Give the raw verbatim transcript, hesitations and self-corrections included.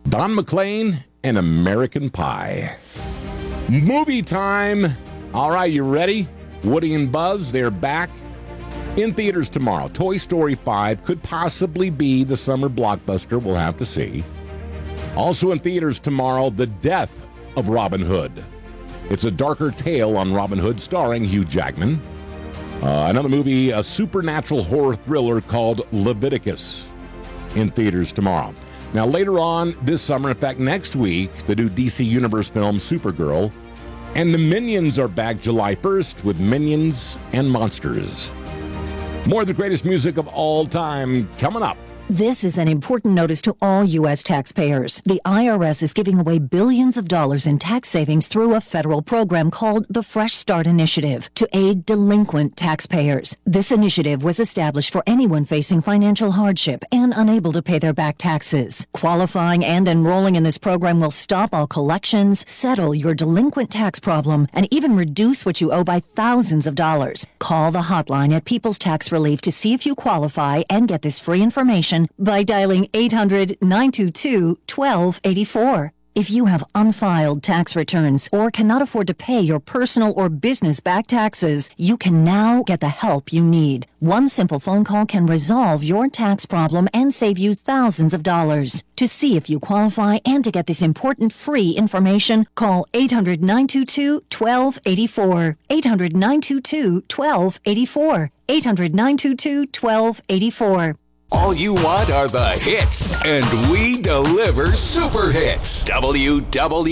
Don McLean and American Pie. Movie time. All right, you ready? Woody and Buzz, they're back in theaters tomorrow. Toy Story five could possibly be the summer blockbuster. We'll have to see. Also in theaters tomorrow, The Death of Robin Hood. It's a darker tale on Robin Hood starring Hugh Jackman. Uh, another movie, a supernatural horror thriller called Leviticus, in theaters tomorrow. Now, later on this summer, in fact, next week, the new D C Universe film Supergirl and the Minions are back July first with Minions and Monsters. More of the greatest music of all time coming up. This is an important notice to all U S taxpayers. The I R S is giving away billions of dollars in tax savings through a federal program called the Fresh Start Initiative to aid delinquent taxpayers. This initiative was established for anyone facing financial hardship and unable to pay their back taxes. Qualifying and enrolling in this program will stop all collections, settle your delinquent tax problem, and even reduce what you owe by thousands of dollars. Call the hotline at People's Tax Relief to see if you qualify and get this free information by dialing eight hundred, nine two two, one two eight four. If you have unfiled tax returns or cannot afford to pay your personal or business back taxes, you can now get the help you need. One simple phone call can resolve your tax problem and save you thousands of dollars. To see if you qualify and to get this important free information, call eight hundred, nine two two, one two eight four. eight hundred, nine two two, one two eight four. eight hundred, nine two two, one two eight four. All you want are the hits, and we deliver super hits. W W